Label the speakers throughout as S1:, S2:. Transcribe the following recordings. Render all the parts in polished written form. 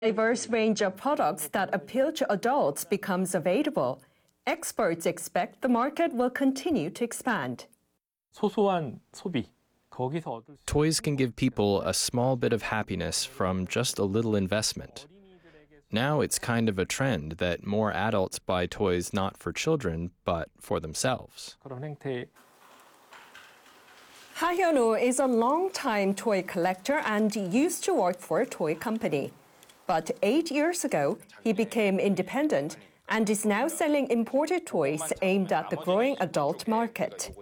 S1: Diverse range of products that appeal to adults becomes available. Experts expect the market will continue to expand.
S2: 소소한 소비.
S3: Toys can give people a small bit of happiness from just a little investment. Now it's kind of a trend that more adults buy toys not for children, but for themselves.
S1: Ha Hyun-woo is a long-time toy collector and used to work for a toy company. But 8 years ago, he became independent and is now selling imported toys aimed at the growing adult market.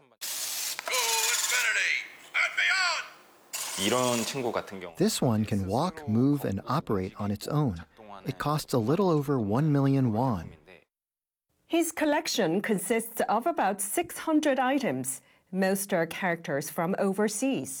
S4: This one can walk, move, and operate on its own. It costs a little over 1 million won.
S1: His collection consists of about 600 items. Most are characters from overseas.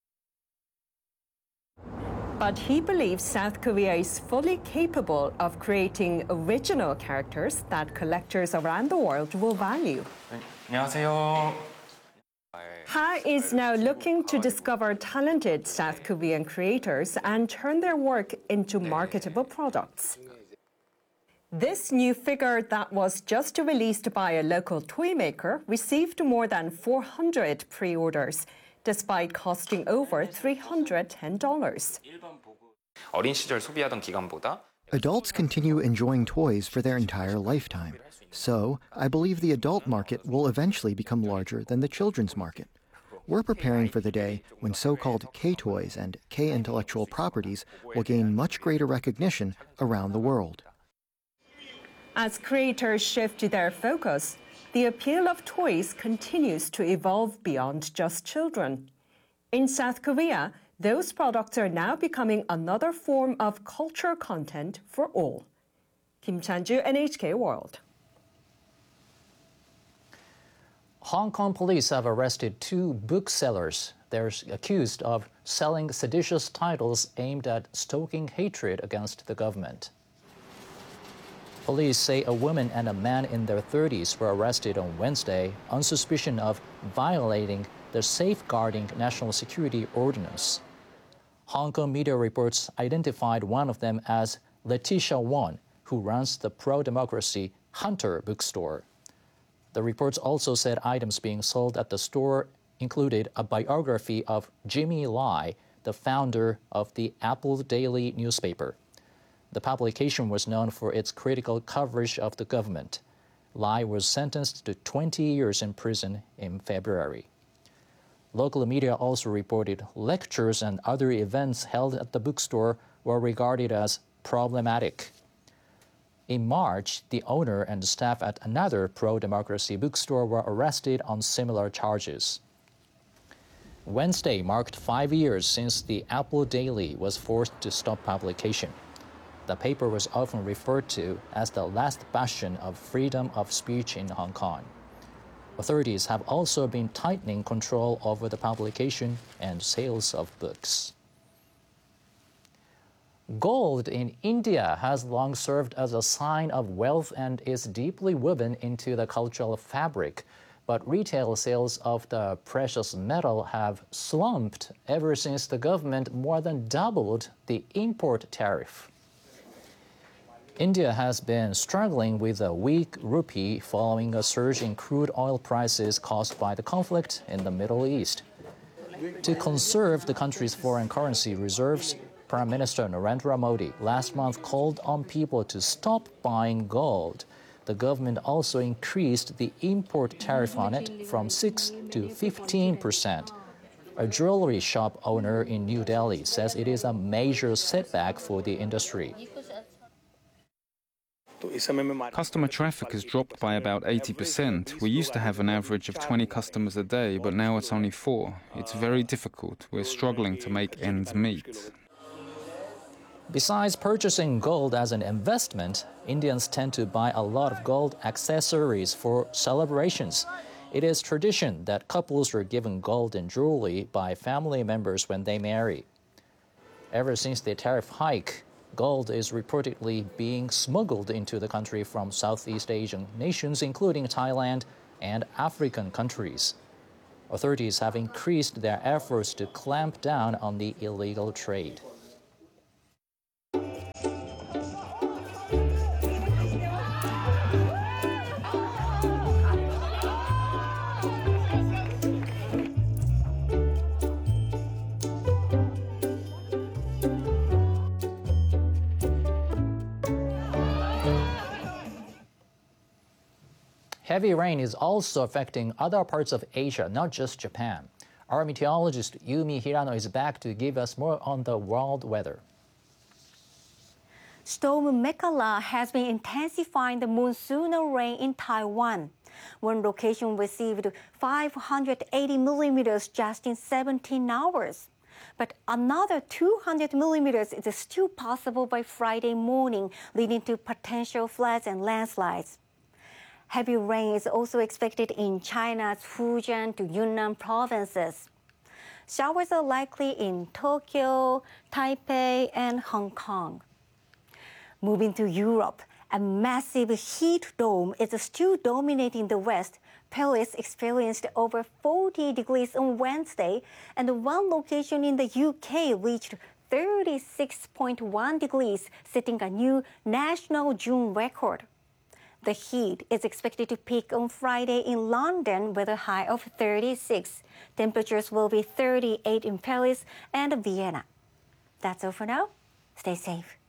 S1: But he believes South Korea is fully capable of creating original characters that collectors around the world will value.
S2: 안녕하세요.
S1: Ha is now looking to discover talented South Korean creators and turn their work into marketable products. This new figure that was just released by a local toy maker received more than 400 pre-orders, despite costing over $310.
S5: 어린 시절 소비하던 기간보다
S4: Adults continue enjoying toys for their entire lifetime. So, I believe the adult market will eventually become larger than the children's market. We're preparing for the day when so-called K-toys and K-intellectual properties will gain much greater recognition around the world.
S1: As creators shift their focus, the appeal of toys continues to evolve beyond just children. In South Korea, those products are now becoming another form of cultural content for all. Kim Chan-ju, NHK World.
S6: Hong Kong police have arrested 2 booksellers. They're accused of selling seditious titles aimed at stoking hatred against the government. Police say a woman and a man in their 30s were arrested on Wednesday on suspicion of violating the Safeguarding National Security Ordinance. Hong Kong media reports identified one of them as Letitia Won, who runs the pro-democracy Hunter bookstore. The reports also said items being sold at the store included a biography of Jimmy Lai, the founder of the Apple Daily newspaper. The publication was known for its critical coverage of the government. Lai was sentenced to 20 years in prison in February. Local media also reported lectures and other events held at the bookstore were regarded as problematic. In March, the owner and staff at another pro-democracy bookstore were arrested on similar charges. Wednesday marked 5 years since the Apple Daily was forced to stop publication. The paper was often referred to as the last bastion of freedom of speech in Hong Kong. Authorities have also been tightening control over the publication and sales of books. Gold in India has long served as a sign of wealth and is deeply woven into the cultural fabric. But retail sales of the precious metal have slumped ever since the government more than doubled the import tariff. India has been struggling with a weak rupee following a surge in crude oil prices caused by the conflict in the Middle East. To conserve the country's foreign currency reserves, Prime Minister Narendra Modi last month called on people to stop buying gold. The government also increased the import tariff on it from 6 to 15%. A jewelry shop owner in New Delhi says it is a major setback for the industry.
S7: Customer traffic has dropped by about 80%. We used to have an average of 20 customers a day, but now it's only 4. It's very difficult. We're struggling to make ends meet.
S6: Besides purchasing gold as an investment, Indians tend to buy a lot of gold accessories for celebrations. It is tradition that couples are given gold and jewelry by family members when they marry. Ever since the tariff hike, gold is reportedly being smuggled into the country from Southeast Asian nations, including Thailand and African countries. Authorities have increased their efforts to clamp down on the illegal trade. Heavy rain is also affecting other parts of Asia, not just Japan. Our meteorologist Yumi Hirano is back to give us more on the world weather.
S8: Storm Mekala has been intensifying the monsoonal rain in Taiwan. One location received 580 millimeters just in 17 hours. But another 200 millimeters is still possible by Friday morning, leading to potential floods and landslides. Heavy rain is also expected in China's Fujian to Yunnan provinces. Showers are likely in Tokyo, Taipei, and Hong Kong. Moving to Europe, a massive heat dome is still dominating the West. Paris experienced over 40 degrees on Wednesday, and one location in the UK reached 36.1 degrees, setting a new national June record. The heat is expected to peak on Friday in London with a high of 36. Temperatures will be 38 in Paris and Vienna. That's all for now. Stay safe.